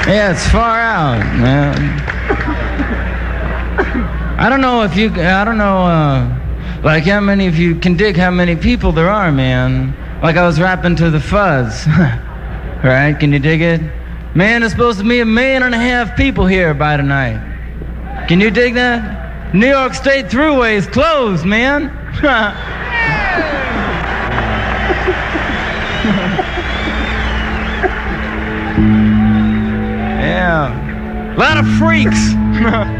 Yeah, it's far out, man. I don't know, like how many of you can dig how many people there are, man. Like I was rapping to the Fuzz. Right, can you dig it? Man, there's supposed to be 1.5 million people here by tonight. Can you dig that? New York State Thruway is closed, man. Yeah. A lot of freaks.